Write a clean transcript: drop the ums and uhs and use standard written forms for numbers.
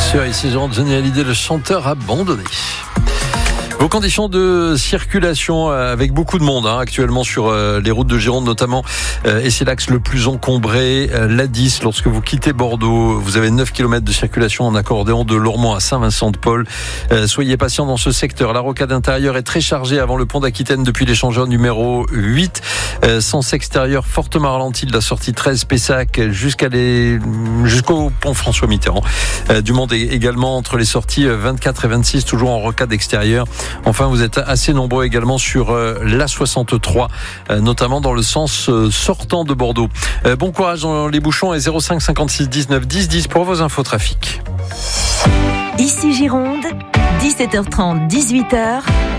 sûr, ici Johnny Hallyday, le chanteur abandonné. Vos conditions de circulation avec beaucoup de monde actuellement sur les routes de Gironde notamment, et c'est l'axe le plus encombré, l'A10. Lorsque vous quittez Bordeaux, vous avez 9 km de circulation en accordéon de Lormont à Saint-Vincent-de-Paul. Soyez patients dans ce secteur. La rocade intérieure est très chargée avant le pont d'Aquitaine depuis l'échangeur numéro 8. Sens extérieur fortement ralenti de la sortie 13 Pessac jusqu'au pont François Mitterrand. Du monde également entre les sorties 24 et 26, toujours en rocade extérieure. Enfin, vous êtes assez nombreux également sur l'A63, notamment dans le sens sortant de Bordeaux. Bon courage dans les bouchons et 05 56 19 10 10 pour vos infos trafic. Ici Gironde, 17h30, 18h.